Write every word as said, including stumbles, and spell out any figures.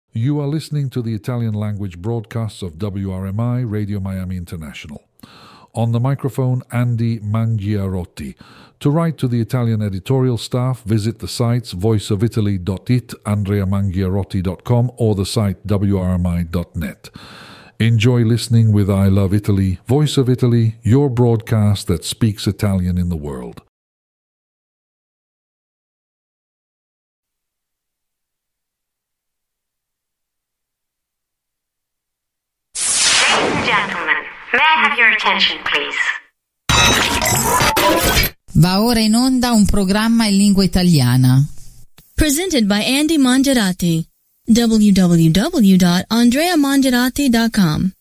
You are listening to the Italian language broadcasts of W R M I, Radio Miami International. On the microphone, Andy Mangiarotti. To write to the Italian editorial staff, visit the sites voice of italy dot it, andrea mangiarotti dot com, or the site w r m i dot net. Enjoy listening with I Love Italy, Voice of Italy, your broadcast that speaks Italian in the world. Ladies and gentlemen, may I have your attention, please? Va ora in onda un programma in lingua italiana. Presented by Andy Mangiarotti. w w w dot andrea mangiarotti dot com